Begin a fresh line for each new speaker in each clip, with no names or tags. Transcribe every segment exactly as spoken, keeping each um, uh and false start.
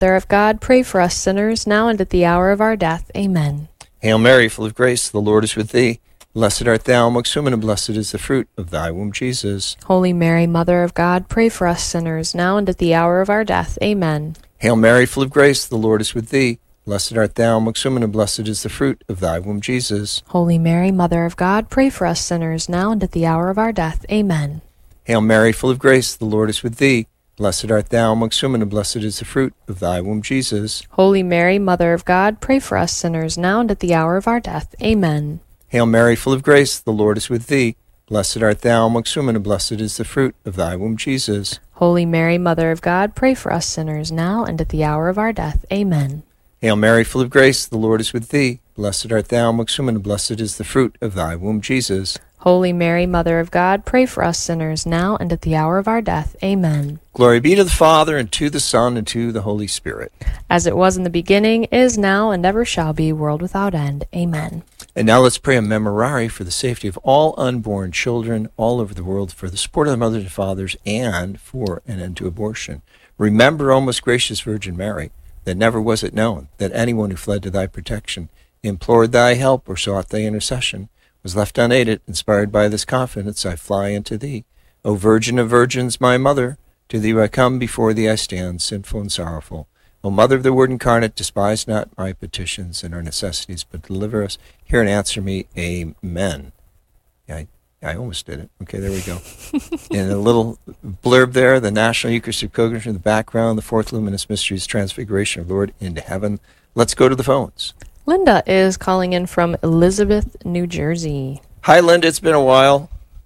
Mother of God, pray for us sinners, now and at the hour of our death. Amen.
Hail Mary, full of grace, the Lord is with thee. Blessed art thou amongst women, and blessed is the fruit of thy womb, Jesus.
Holy Mary, Mother of God, pray for us sinners, now and at the hour of our death. Amen.
Hail Mary, full of grace, the Lord is with thee. Blessed art thou amongst women, and blessed is the fruit of thy womb, Jesus.
Holy Mary, Mother of God, pray for us sinners, now and at the hour of our death. Amen.
Hail Mary, full of grace, the Lord is with thee. Blessed art thou amongst women, and blessed is the fruit of thy womb, Jesus.
Holy Mary, Mother of God, pray for us sinners, now and at the hour of our death. Amen.
Hail Mary, full of grace, the Lord is with thee. Blessed art thou amongst women, and blessed is the fruit of thy womb, Jesus.
Holy Mary, Mother of God, pray for us sinners, now and at the hour of our death. Amen.
Hail Mary, full of grace, the Lord is with thee. Blessed art thou amongst women, and blessed is the fruit of thy womb, Jesus.
Holy Mary, Mother of God, pray for us sinners, now and at the hour of our death. Amen.
Glory be to the Father, and to the Son, and to the Holy Spirit.
As it was in the beginning, is now, and ever shall be, world without end. Amen.
And now let's pray a memorare for the safety of all unborn children all over the world, for the support of their mothers and fathers, and for an end to abortion. Remember, O most gracious Virgin Mary, that never was it known that anyone who fled to thy protection, implored thy help, or sought thy intercession, was left unaided. Inspired by this confidence, I fly unto thee. O Virgin of Virgins, my Mother, to thee I come, before thee I stand, sinful and sorrowful. O Mother of the Word incarnate, despise not my petitions and our necessities, but deliver us. Hear and answer me. Amen. I, I almost did it. Okay, there we go. And a little blurb there, the National Eucharistic Pilgrimage in the background, the fourth luminous mystery is Transfiguration of Lord into heaven. Let's go to the phones.
Linda is calling in from Elizabeth, New Jersey.
Hi, Linda. It's been a while.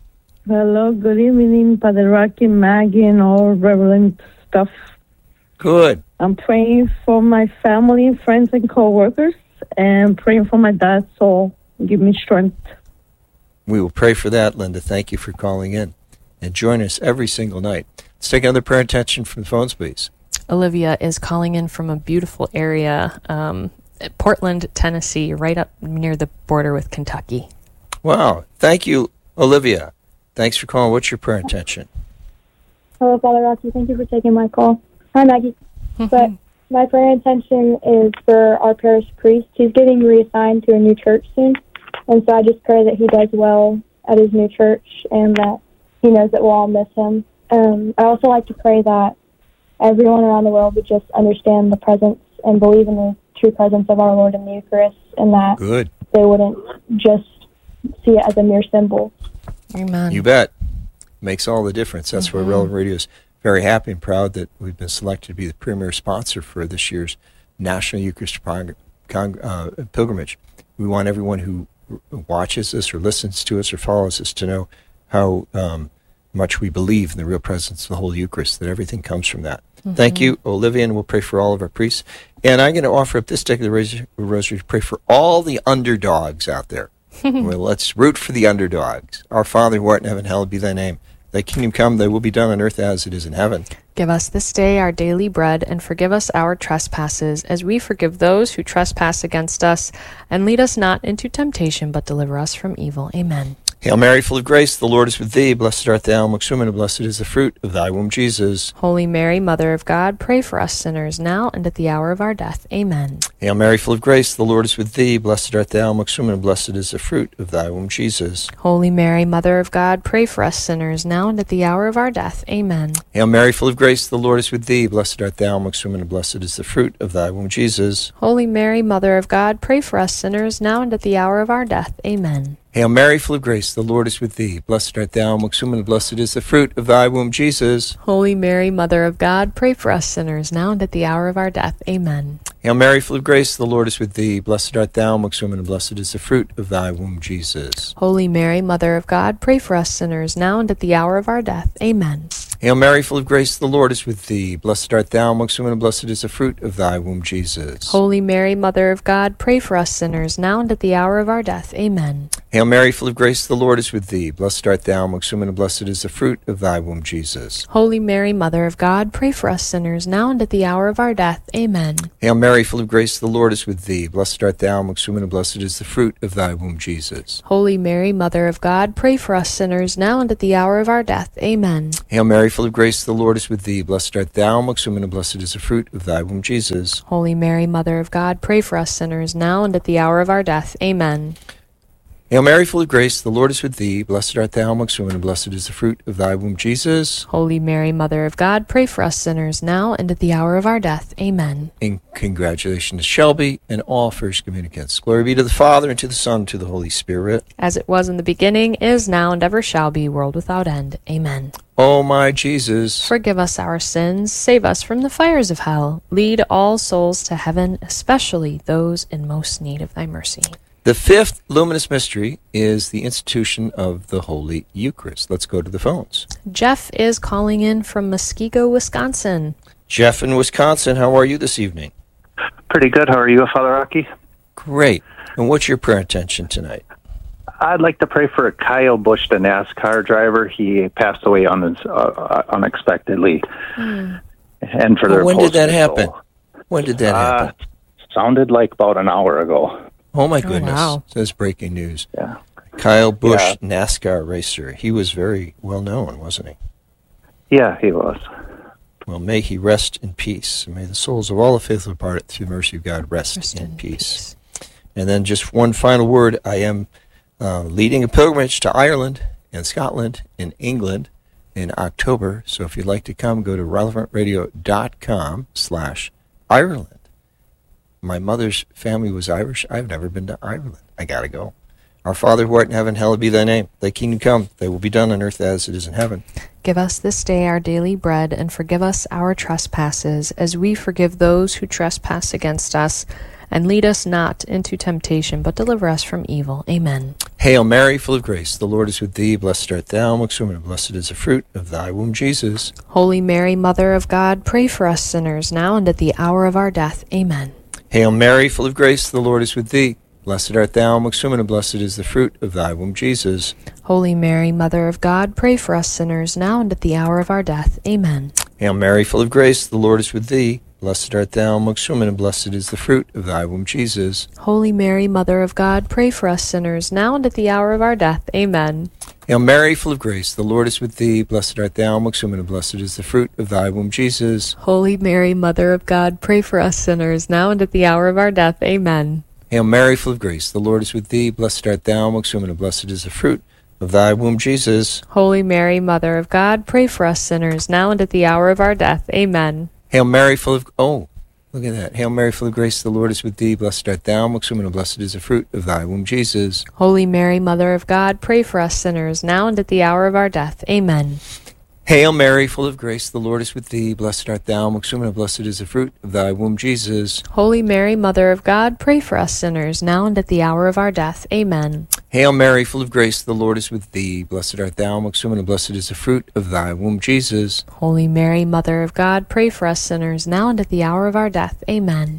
Hello. Good evening, Father Rocky, Maggie, and all relevant stuff.
Good.
I'm praying for my family, friends, and co-workers, and praying for my dad's soul. Give me strength.
We will pray for that, Linda. Thank you for calling in. And join us every single night. Let's take another prayer intention from the phones, please.
Olivia is calling in from a beautiful area, um, Portland, Tennessee, right up near the border with Kentucky.
Wow. Thank you, Olivia. Thanks for calling. What's your prayer intention?
Hello, Father Rocky. Thank you for taking my call. Hi, Maggie. But my prayer intention is for our parish priest. He's getting reassigned to a new church soon, and so I just pray that he does well at his new church and that he knows that we'll all miss him. Um, I also like to pray that everyone around the world would just understand the presence and believe in the true presence of our Lord in the Eucharist, and that
Good.
they wouldn't just see it as a mere symbol.
Amen.
You bet. Makes all the difference. That's
Mm-hmm.
why Relevant Radio is very happy and proud that we've been selected to be the premier sponsor for this year's National Eucharistic Pong- Con- uh, Pilgrimage. We want everyone who watches us or listens to us or follows us to know how um, much we believe in the real presence of the Holy Eucharist, that everything comes from that. Mm-hmm. Thank you, Olivia, and we'll pray for all of our priests. And I'm going to offer up this deck of the Rosary, rosary to pray for all the underdogs out there. Well, let's root for the underdogs. Our Father who art in heaven, hallowed be thy name. Thy kingdom come, thy will be done on earth as it is in heaven.
Give us this day our daily bread, and forgive us our trespasses, as we forgive those who trespass against us. And lead us not into temptation, but deliver us from evil. Amen.
Hail Mary, full of grace, the Lord is with thee. Blessed art thou amongst women, and blessed is the fruit of thy womb, Jesus.
Holy Mary, Mother of God, pray for us sinners, now and at the hour of our death. Amen.
Hail Mary, full of grace, the Lord is with thee. Blessed art thou amongst women, and blessed is the fruit of thy womb, Jesus.
Holy Mary, Mother of God, pray for us sinners, now and at the hour of our death. Amen.
Hail Mary, full of grace, the Lord is with thee. Blessed art thou amongst women, and blessed is the fruit of thy womb, Jesus.
Holy Mary, Mother of God, pray for us sinners, now and at the hour of our death. Amen.
Hail Mary, full of grace, the Lord is with thee. Blessed art thou amongst women, and blessed is the fruit of thy womb, Jesus.
Holy Mary, Mother of God, pray for us sinners, now and at the hour of our death. Amen.
Hail Mary, full of grace, the Lord is with thee. Blessed art thou amongst women, and blessed is the fruit of thy womb, Jesus.
Holy Mary, Mother of God, pray for us sinners, now and at the hour of our death. Amen.
Hail Mary, full of grace, the Lord is with thee. Blessed art thou amongst women, and blessed is the fruit of thy womb, Jesus.
Holy Mary, Mother of God, pray for us sinners, now and at the hour of our death. Amen.
Hail Mary, full of grace, the Lord is with thee. Blessed art thou amongst women, and blessed is the fruit of thy womb, Jesus.
Holy Mary, Mother of God, pray for us sinners, now and at the hour of our death. Amen.
Hail Mary, full of grace, the Lord is with thee. Blessed art thou amongst women, and blessed is the fruit of thy womb, Jesus.
Holy Mary, Mother of God, pray for us sinners, now and at the hour of our death. Amen.
Hail Mary, full of grace, the Lord is with thee. Blessed art thou amongst women, and blessed is the fruit of thy womb, Jesus.
Holy Mary, Mother of God, pray for us sinners, now and at the hour of our death. Amen.
Hail Mary, full of grace, the Lord is with thee. Blessed art thou amongst women, and blessed is the fruit of thy womb, Jesus.
Holy Mary, Mother of God, pray for us sinners, now and at the hour of our death. Amen.
And congratulations to Shelby and all first communicants. Glory be to the Father, and to the Son, and to the Holy Spirit.
As it was in the beginning, is now, and ever shall be, world without end. Amen.
O my Jesus,
forgive us our sins, save us from the fires of hell, lead all souls to heaven, especially those in most need of thy mercy.
The fifth luminous mystery is the institution of the Holy Eucharist. Let's go to the phones.
Jeff is calling in from Muskego, Wisconsin.
Jeff in Wisconsin, how are you this evening?
Pretty good. How are you, Father Rocky?
Great. And what's your prayer intention tonight?
I'd like to pray for Kyle Busch, the NASCAR driver. He passed away un- uh, unexpectedly. Mm. And for
well,
their
when did that happen?
Soul.
When did that happen?
Uh, sounded like about an hour ago.
Oh, my goodness.
Oh, wow.
That's breaking news.
Yeah.
Kyle Busch,
yeah.
NASCAR racer. He was very well known, wasn't he?
Yeah, he was.
Well, may he rest in peace. And may the souls of all the faithful departed through the mercy of God rest, rest in, in peace. peace. And then just one final word. I am uh, leading a pilgrimage to Ireland and Scotland and England in October. So if you'd like to come, go to relevant radio dot com slash Ireland. My mother's family was Irish. I've never been to Ireland. I got to go. Our Father who art in heaven, hallowed be thy name. Thy kingdom come, thy will be done on earth as it is in heaven.
Give us this day our daily bread, and forgive us our trespasses, as we forgive those who trespass against us. And lead us not into temptation, but deliver us from evil. Amen.
Hail Mary, full of grace, the Lord is with thee. Blessed art thou amongst women, and blessed is the fruit of thy womb, Jesus.
Holy Mary, Mother of God, pray for us sinners, now and at the hour of our death. Amen.
Hail Mary, full of grace, the Lord is with thee. Blessed art thou amongst women, and blessed is the fruit of thy womb, Jesus.
Holy Mary, Mother of God, pray for us sinners, now and at the hour of our death. Amen.
Hail Mary, full of grace, the Lord is with thee. Blessed art thou amongst women, and blessed is the fruit of thy womb, Jesus.
Holy Mary, Mother of God, pray for us sinners, now and at the hour of our death. Amen.
Hail Mary, full of grace, the Lord is with thee. Blessed art thou amongst women, and blessed is the fruit of thy womb, Jesus.
Holy Mary, Mother of God, pray for us sinners, now and at the hour of our death. Amen.
Hail Mary, full of grace, the Lord is with thee. Blessed art thou amongst women, and blessed is the fruit of thy womb, Jesus.
Holy Mary, Mother of God, pray for us sinners, now and at the hour of our death. Amen.
Hail Mary, full of... Oh, look at that. Hail Mary, full of grace, the Lord is with thee. Blessed art thou amongst women, and blessed is the fruit of thy womb, Jesus.
Holy Mary, Mother of God, pray for us sinners, now and at the hour of our death. Amen.
Hail Mary, full of grace, the Lord is with thee. Blessed art thou amongst women, and blessed is the fruit of thy womb, Jesus.
Holy Mary, Mother of God, pray for us sinners, now and at the hour of our death. Amen.
Hail Mary, full of grace, the Lord is with thee. Blessed art thou amongst women, and blessed is the fruit of thy womb, Jesus.
Holy Mary, Mother of God, pray for us sinners, now and at the hour of our death. Amen.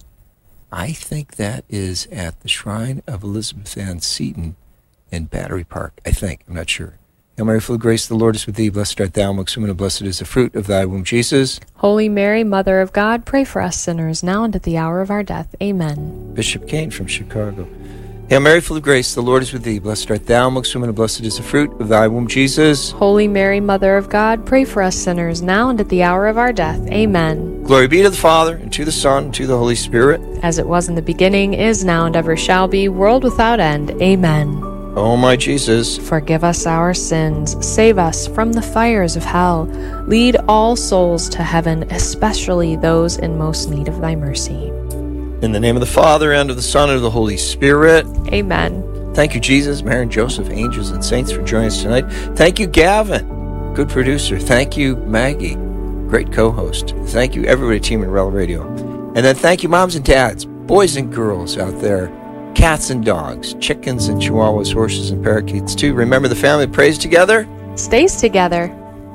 I think that is at the shrine of Elizabeth Ann Seton in Battery Park. I think. I'm not sure. Hail Mary, full of grace, the Lord is with thee. Blessed art thou amongst women, and blessed is the fruit of thy womb, Jesus.
Holy Mary, Mother of God, pray for us sinners, now and at the hour of our death. Amen.
Bishop Kane from Chicago. Hail Mary, full of grace, the Lord is with thee. Blessed art thou amongst women, and blessed is the fruit of thy womb, Jesus.
Holy Mary, Mother of God, pray for us sinners, now and at the hour of our death. Amen.
Glory be to the Father, and to the Son, and to the Holy Spirit.
As it was in the beginning, is now, and ever shall be, world without end. Amen.
O my Jesus,
forgive us our sins, save us from the fires of hell, lead all souls to heaven, especially those in most need of thy mercy.
In the name of the Father, and of the Son, and of the Holy Spirit.
Amen.
Thank you, Jesus, Mary, and Joseph, angels and saints, for joining us tonight. Thank you, Gavin, good producer. Thank you, Maggie, great co-host. Thank you, everybody, team at Rel Radio. And then thank you, moms and dads, boys and girls out there, cats and dogs, chickens and chihuahuas, horses and parakeets, too. Remember, the family that prays together
stays together.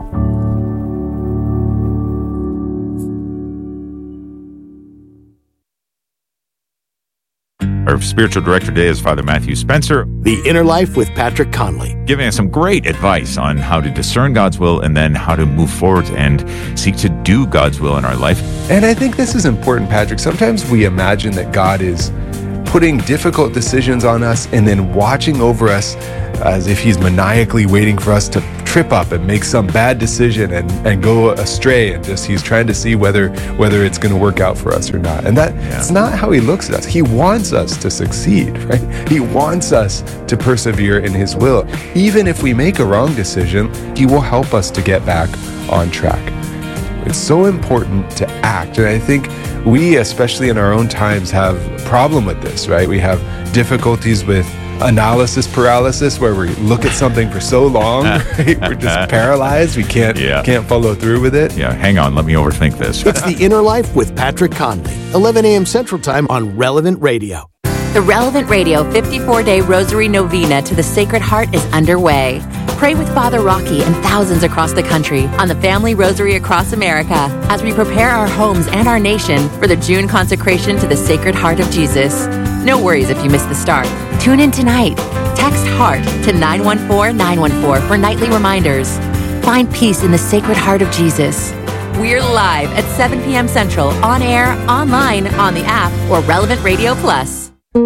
Our spiritual director today is Father Matthew Spencer.
The Inner Life with Patrick Conley.
Giving us some great advice on how to discern God's will and then how to move forward and seek to do God's will in our life.
And I think this is important, Patrick. Sometimes we imagine that God is putting difficult decisions on us and then watching over us as if he's maniacally waiting for us to trip up and make some bad decision and, and go astray, and just he's trying to see whether whether it's going to work out for us or not. And that
Yeah.
it's not how he looks at us. He wants us to succeed, right? He wants us to persevere in his will. Even if we make a wrong decision, he will help us to get back on track. It's so important to act. And I think we, especially in our own times, have a problem with this, right? We have difficulties with analysis paralysis, where we look at something for so long, right? We're just paralyzed. We can't
Yeah.
can't follow through with it.
Yeah, hang on. Let me overthink this.
It's The Inner Life with Patrick Conley, eleven a.m. Central Time on Relevant Radio.
The Relevant Radio fifty-four day Rosary Novena to the Sacred Heart is underway. Pray with Father Rocky and thousands across the country on the Family Rosary across America as we prepare our homes and our nation for the June consecration to the Sacred Heart of Jesus. No worries if you miss the start. Tune in tonight. Text HEART to nine one four nine one four for nightly reminders. Find peace in the Sacred Heart of Jesus. We're live at seven p.m. Central, on air, online, on the app, or Relevant Radio Plus.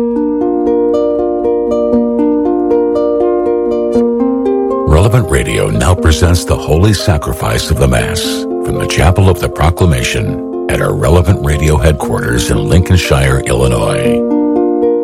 Relevant Radio now presents the Holy Sacrifice of the Mass from the Chapel of the Proclamation at our Relevant Radio headquarters in Lincolnshire, Illinois.